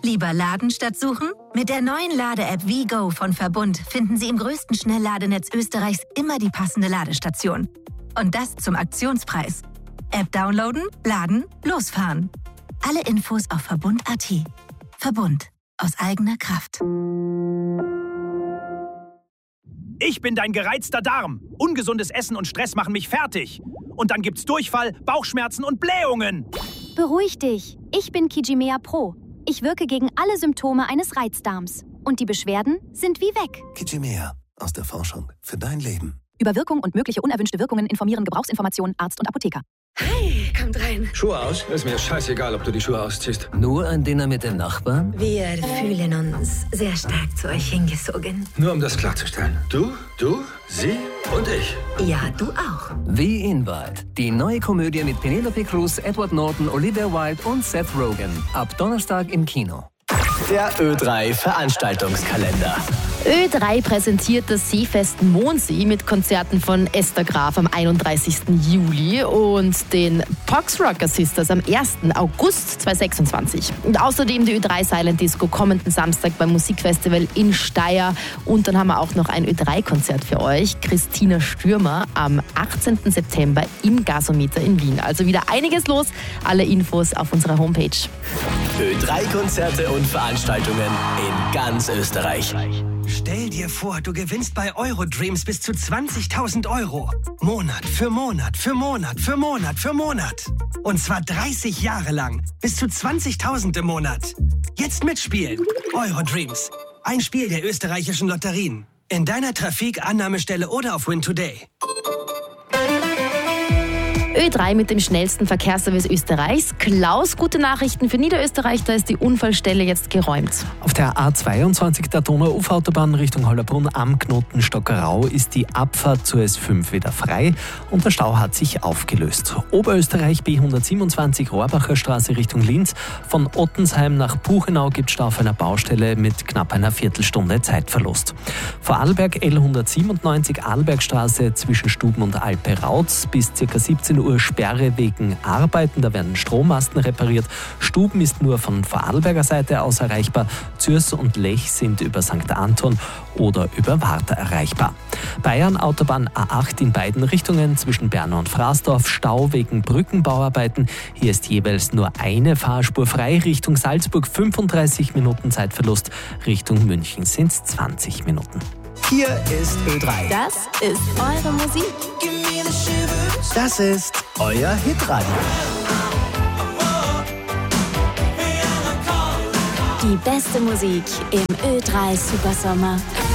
Lieber laden statt suchen? Mit der neuen Lade-App WeGo von Verbund finden Sie im größten Schnellladenetz Österreichs immer die passende Ladestation. Und das zum Aktionspreis. App downloaden, laden, losfahren. Alle Infos auf Verbund.at. Verbund. Aus eigener Kraft. Ich bin dein gereizter Darm. Ungesundes Essen und Stress machen mich fertig. Und dann gibt's Durchfall, Bauchschmerzen und Blähungen. Beruhig dich. Ich bin Kijimea Pro. Ich wirke gegen alle Symptome eines Reizdarms. Und die Beschwerden sind wie weg. Kijimea. Aus der Forschung für dein Leben. Über Wirkung und mögliche unerwünschte Wirkungen informieren Gebrauchsinformationen Arzt und Apotheker. Hi, kommt rein. Schuhe aus? Ist mir scheißegal, ob du die Schuhe ausziehst. Nur ein Dinner mit den Nachbarn? Wir fühlen uns sehr stark zu euch hingezogen. Nur um das klarzustellen. Du, sie und ich. Ja, du auch. Wie Invite. Die neue Komödie mit Penelope Cruz, Edward Norton, Olivia Wilde und Seth Rogen. Ab Donnerstag im Kino. Der Ö3 Veranstaltungskalender. Ö3 präsentiert das Seefest Mondsee mit Konzerten von Esther Graf am 31. Juli und den Pox Rocker Sisters am 1. August 2026. Und außerdem die Ö3 Silent Disco kommenden Samstag beim Musikfestival in Steyr. Und dann haben wir auch noch ein Ö3-Konzert für euch. Christina Stürmer am 18. September im Gasometer in Wien. Also wieder einiges los. Alle Infos auf unserer Homepage. Ö3-Konzerte und Veranstaltungen in ganz Österreich. Stell dir vor, du gewinnst bei Eurodreams bis zu 20.000 Euro. Monat für Monat für Monat für Monat für Monat. Und zwar 30 Jahre lang. Bis zu 20.000 im Monat. Jetzt mitspielen. Eurodreams. Ein Spiel der österreichischen Lotterien. In deiner Trafik, Annahmestelle oder auf Win Today. Ö3 mit dem schnellsten Verkehrsservice Österreichs. Klaus, gute Nachrichten für Niederösterreich, da ist die Unfallstelle jetzt geräumt. Auf der A22 der Donau-Ufer-Autobahn Richtung Hollabrunn am Knoten Stockerau ist die Abfahrt zur S5 wieder frei und der Stau hat sich aufgelöst. Oberösterreich B127 Rohrbacher Straße Richtung Linz. Von Ottensheim nach Buchenau gibt es Stau auf einer Baustelle mit knapp einer Viertelstunde Zeitverlust. Vorarlberg L197 Arlbergstraße zwischen Stuben und Alpe-Rautz bis ca. 17 Uhr Sperre wegen Arbeiten, da werden Strommasten repariert. Stuben ist nur von Vorarlberger Seite aus erreichbar. Zürs und Lech sind über St. Anton oder über Warta erreichbar. Bayern Autobahn A8 in beiden Richtungen zwischen Bern und Fraßdorf. Stau wegen Brückenbauarbeiten. Hier ist jeweils nur eine Fahrspur frei. Richtung Salzburg 35 Minuten Zeitverlust. Richtung München sind es 20 Minuten. Hier ist Ö3. Das ist eure Musik. Das ist euer Hitradio. Die beste Musik im Ö3 Supersommer.